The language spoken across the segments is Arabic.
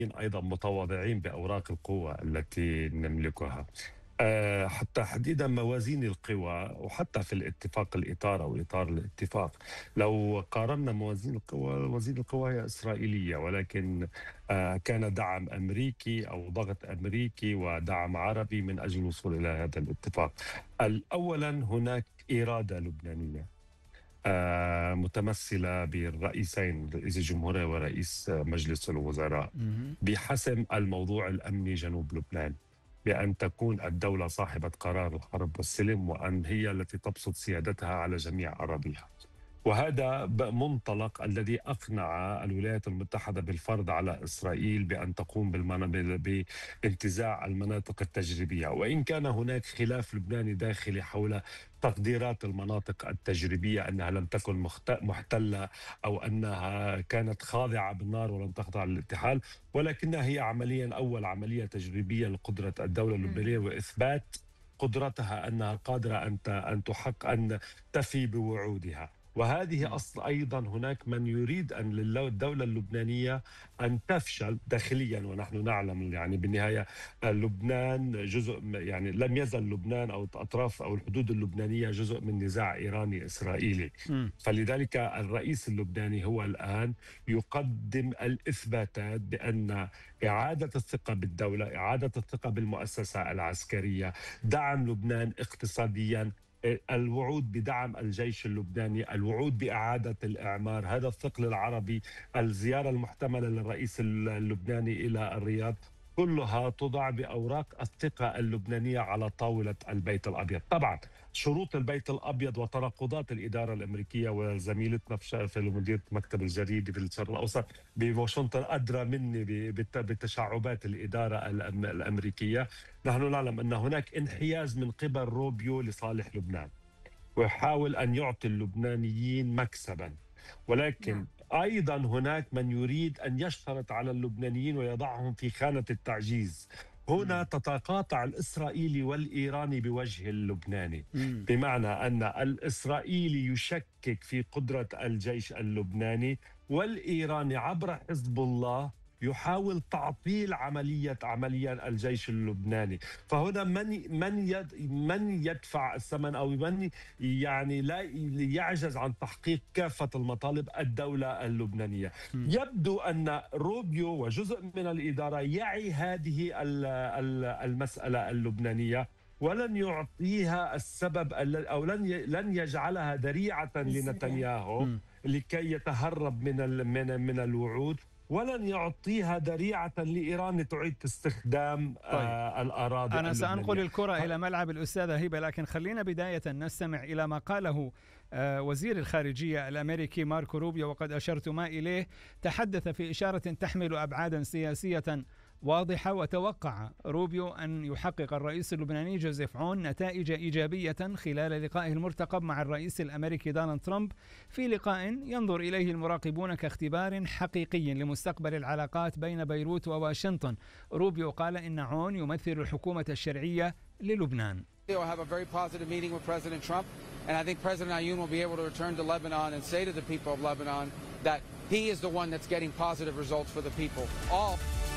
أيضا متواضعين بأوراق القوة التي نملكها. حتى حديدا موازين القوى وحتى في الاتفاق الإطار أو إطار الاتفاق، لو قارنا موازين القوى، موازين القوى هي إسرائيلية، ولكن كان دعم أمريكي أو ضغط أمريكي ودعم عربي من أجل الوصول إلى هذا الاتفاق. أولا هناك إرادة لبنانية متمثلة بالرئيسين، رئيس الجمهورية ورئيس مجلس الوزراء، مهم. بحسم الموضوع الأمني جنوب لبنان، بأن تكون الدولة صاحبة قرار الحرب والسلم، وأن هي التي تبسط سيادتها على جميع أراضيها. وهذا منطلق الذي أقنع الولايات المتحدة بالفرض على إسرائيل بأن تقوم بانتزاع المناطق التجريبية، وإن كان هناك خلاف لبناني داخلي حول تقديرات المناطق التجريبية، أنها لم تكن محتلة أو أنها كانت خاضعة بالنار ولم تخضع للاتحاد، ولكنها هي عمليا أول عملية تجريبية لقدرة الدولة اللبنانية وإثبات قدرتها أنها قادرة أن تفي بوعودها. وهذه أصل أيضا هناك من يريد أن الدولة اللبنانية أن تفشل داخليا، ونحن نعلم يعني بالنهاية لبنان جزء، يعني لم يزل لبنان أو أطراف أو الحدود اللبنانية جزء من نزاع إيراني إسرائيلي. مم. فلذلك الرئيس اللبناني هو الآن يقدم الإثباتات بأن إعادة الثقة بالدولة، إعادة الثقة بالمؤسسة العسكرية، دعم لبنان اقتصاديا، الوعود بدعم الجيش اللبناني، الوعود بإعادة الإعمار، هذا الثقل العربي، الزيارة المحتملة للرئيس اللبناني إلى الرياض، كلها توضع بأوراق الثقة اللبنانية على طاولة البيت الأبيض. طبعا شروط البيت الأبيض وتناقضات الإدارة الأمريكية، وزميلتنا في مديرة مكتب الجريدة في الشرق الأوسط بواشنطن أدرى مني بتشعبات الإدارة الأمريكية. نحن نعلم أن هناك انحياز من قبل روبيو لصالح لبنان، ويحاول أن يعطي اللبنانيين مكسبا، ولكن نعم. أيضا هناك من يريد أن يشترط على اللبنانيين ويضعهم في خانة التعجيز. هنا مم. تتقاطع الإسرائيلي والإيراني بوجه اللبناني، مم. بمعنى أن الإسرائيلي يشكك في قدرة الجيش اللبناني، والإيراني عبر حزب الله يحاول تعطيل عمليا الجيش اللبناني. فهنا من يدفع الثمن، او من يعني لا يعجز عن تحقيق كافة المطالب؟ الدولة اللبنانية. مم. يبدو أن روبيو وجزء من الإدارة يعي هذه المسألة اللبنانية، ولن يعطيها السبب أو لن يجعلها ذريعة السلام. لنتنياهو مم. لكي يتهرب من الوعود، ولن يعطيها ذريعة لإيران تعيد استخدام طيب، الأراضي أنا سأنقل اللبنانية. الكرة إلى ملعب الأستاذة هبة، لكن خلينا بداية نستمع إلى ما قاله وزير الخارجية الأمريكي ماركو روبيو، وقد أشرتما إليه. تحدث في إشارة تحمل أبعادا سياسية واضحة، وتوقع روبيو أن يحقق الرئيس اللبناني جوزيف عون نتائج إيجابية خلال لقائه المرتقب مع الرئيس الأمريكي دونالد ترامب، في لقاء ينظر إليه المراقبون كاختبار حقيقي لمستقبل العلاقات بين بيروت وواشنطن. روبيو قال إن عون يمثل الحكومة الشرعية للبنان. We'll have a very positive meeting with President Trump, and I think President Ayoun will be able to return to Lebanon and say to the people of Lebanon that he is the one that's getting positive results for the people. All.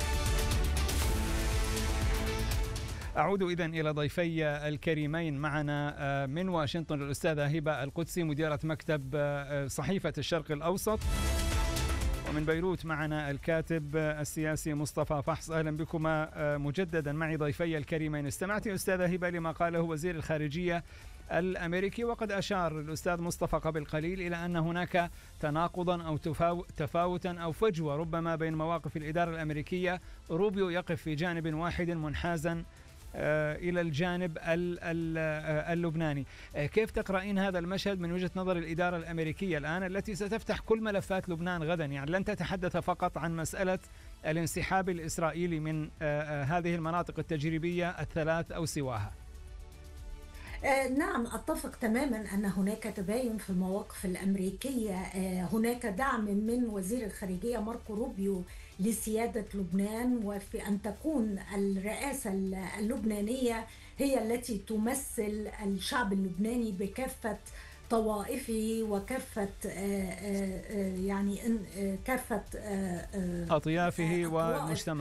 أعود إذن إلى ضيفي الكريمين. معنا من واشنطن الأستاذة هبة القدسي، مديرة مكتب صحيفة الشرق الأوسط، ومن بيروت معنا الكاتب السياسي مصطفى فحص. أهلا بكما مجددا معي ضيفي الكريمين. استمعت أستاذة هبة لما قاله وزير الخارجية الأمريكي، وقد أشار الأستاذ مصطفى قبل قليل إلى أن هناك تناقضا أو تفاوتا أو فجوة ربما بين مواقف الإدارة الأمريكية. روبيو يقف في جانب واحد منحازا إلى الجانب اللبناني. كيف تقرأين هذا المشهد من وجهة نظر الإدارة الأمريكية الآن، التي ستفتح كل ملفات لبنان غدا؟ يعني لن تتحدث فقط عن مسألة الانسحاب الإسرائيلي من هذه المناطق التجريبية الثلاث أو سواها. نعم، أتفق تماما أن هناك تباين في المواقف الأمريكية. هناك دعم من وزير الخارجية ماركو روبيو لسيادة لبنان، وفي أن تكون الرئاسة اللبنانية هي التي تمثل الشعب اللبناني بكافة طوائفه وكافة يعني كافة أطيافه ومجتمعه.